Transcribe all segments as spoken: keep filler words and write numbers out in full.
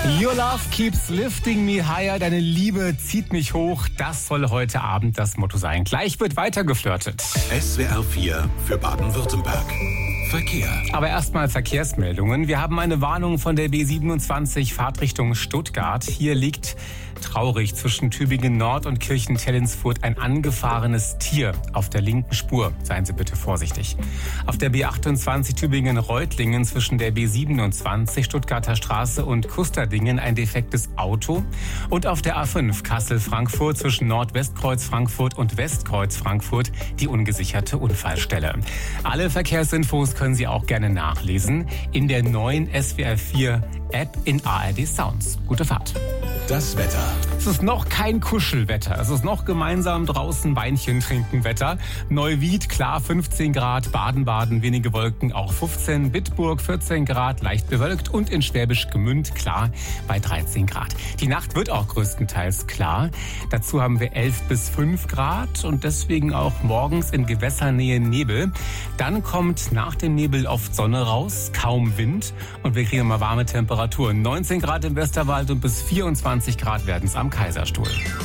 Your love keeps lifting me higher. Deine Liebe zieht mich hoch. Das soll heute Abend das Motto sein. Gleich wird weiter geflirtet. S W R vier für Baden-Württemberg. Verkehr. Aber erstmal Verkehrsmeldungen. Wir haben eine Warnung von der B siebenundzwanzig Fahrtrichtung Stuttgart. Hier liegt traurig zwischen Tübingen Nord und Kirchentellensfurt ein angefahrenes Tier auf der linken Spur. Seien Sie bitte vorsichtig. Auf der B achtundzwanzig Tübingen-Reutlingen zwischen der B siebenundzwanzig Stuttgarter Straße und Kusterdingen ein defektes Auto. Und auf der A fünf Kassel-Frankfurt zwischen Nordwestkreuz Frankfurt und Westkreuz Frankfurt die ungesicherte Unfallstelle. Alle Verkehrsinfos können Sie auch gerne nachlesen in der neuen S W R vier App in A R D Sounds. Gute Fahrt. Das Wetter. Es ist noch kein Kuschelwetter. Es ist noch gemeinsam draußen Weinchen trinken Wetter. Neuwied klar fünfzehn Grad, Baden-Baden wenige Wolken auch fünfzehn, Bitburg vierzehn Grad, leicht bewölkt und in Schwäbisch Gmünd klar bei dreizehn Grad. Die Nacht wird auch größtenteils klar. Dazu haben wir elf bis fünf Grad und deswegen auch morgens in Gewässernähe Nebel. Dann kommt nach dem Nebel oft Sonne raus, kaum Wind und wir kriegen mal warme Temperaturen. neunzehn Grad im Westerwald und bis vierundzwanzig Grad werden es am Kaiserstuhl.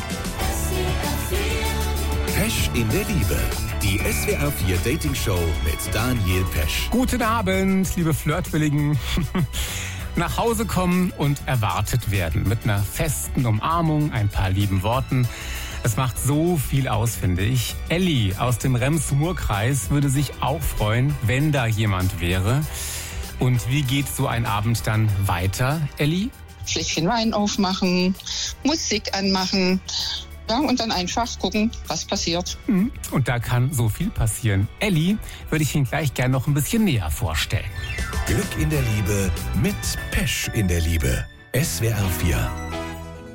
Pesch in der Liebe. Die S W R vier Dating Show mit Daniel Pesch. Guten Abend, liebe Flirtwilligen. Nach Hause kommen und erwartet werden. Mit einer festen Umarmung, ein paar lieben Worten. Es macht so viel aus, finde ich. Elli aus dem Rems-Murr-Kreis würde sich auch freuen, wenn da jemand wäre. Und wie geht so ein Abend dann weiter, Elli? Fläschchen Wein aufmachen, Musik anmachen, ja, und dann einfach gucken, was passiert. Und da kann so viel passieren. Elli würde ich Ihnen gleich gerne noch ein bisschen näher vorstellen. Glück in der Liebe mit Pesch in der Liebe. S W R vier.